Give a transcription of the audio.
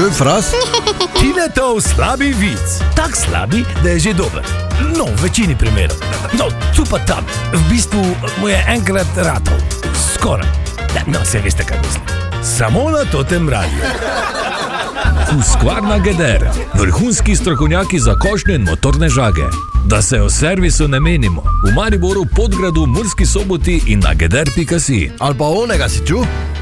Čuj, Fras? Tinetov slabi vic. Tak slabi, da je že dober. No, v večini primerov. No, tu pa tam. V bistvu mu je enkrat ratov. Skoraj. No, se veste, kaj mislim. Samo na Totem radiju. Husqvarna Geder, vrhunski strokovnjaki za košnje in motorne žage. Da se o servisu ne menimo. V Mariboru, Podgradu, Murski Soboti in na geder.si. Ali pa onega si čuj?